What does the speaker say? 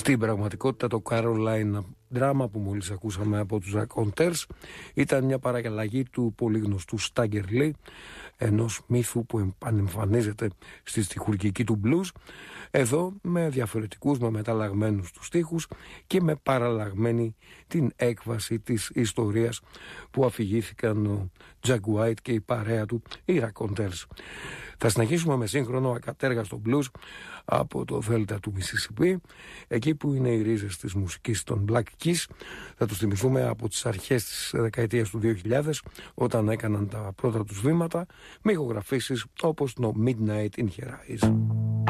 Στην πραγματικότητα το Carolina Drama που μόλις ακούσαμε από τους Raconteurs ήταν μια παραλλαγή του πολύ γνωστού Stagger Lee, ενός μύθου που επανεμφανίζεται στη στιχουργική του blues, εδώ με διαφορετικούς, με μεταλλαγμένους τους στίχους και με παραλλαγμένη την έκβαση της ιστορίας που αφηγήθηκαν ο Jack White και η παρέα του, οι Raconteurs. Θα συνεχίσουμε με σύγχρονο ακατέργαστο blues από το Δέλτα του Μισισιπί, εκεί που είναι οι ρίζες της μουσικής των Black Keys. Θα τους θυμηθούμε από τις αρχές της δεκαετίας του 2000, όταν έκαναν τα πρώτα τους βήματα με ηχογραφήσεις όπως το Midnight in Her Eyes.